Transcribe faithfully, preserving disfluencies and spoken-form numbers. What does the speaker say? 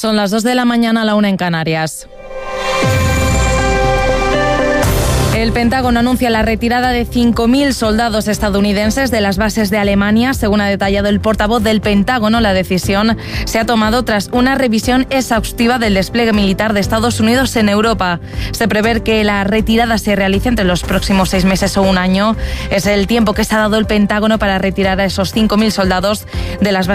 Son las dos de la mañana, a la una en Canarias. El Pentágono anuncia la retirada de cinco mil soldados estadounidenses de las bases de Alemania. Según ha detallado el portavoz del Pentágono, la decisión se ha tomado tras una revisión exhaustiva del despliegue militar de Estados Unidos en Europa. Se prevé que la retirada se realice entre los próximos seis meses o un año. Es el tiempo que se ha dado el Pentágono para retirar a esos cinco mil soldados de las bases